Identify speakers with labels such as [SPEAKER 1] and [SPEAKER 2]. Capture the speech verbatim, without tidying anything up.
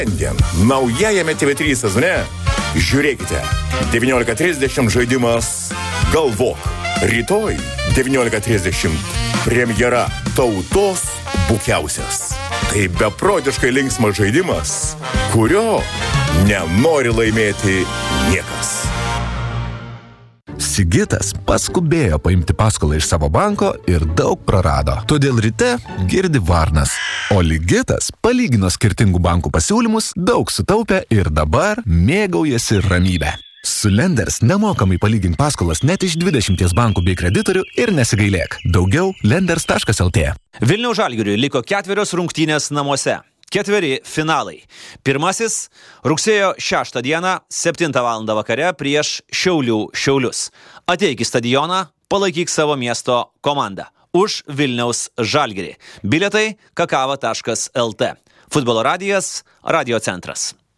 [SPEAKER 1] Šiandien naujajame T V trys sezone žiūrėkite devyniolika trisdešimt žaidimas Galvok. Rytoj devyniolika trisdešimt premjera Tautos bukiausias. Tai beprotiškai linksmas žaidimas, kurio nenori laimėti niekas.
[SPEAKER 2] Sigitas paskubėjo paimti paskolą iš savo banko ir daug prarado. Todėl ryte girdi varnas. O Ligitas palygino skirtingų bankų pasiūlymus, daug sutaupė ir dabar mėgaujasi ramybę. Su Lenders nemokamai palygink paskolas net iš dvidešimties bankų bei kreditorių ir nesigailėk. Daugiau lenders taškas el tė.
[SPEAKER 3] Vilniaus Žalgiriui liko ketverios rungtynės namuose. Ketveri finalai. Pirmasis rugsėjo šeštą dieną, septintą valandą vakare prieš Šiaulių Šiaulius. Ateik į stadioną, palaikyk savo miesto komandą. Už Vilniaus Žalgirį. Bilietai kakava taškas el tė. Futbolo radijas, Radio centras.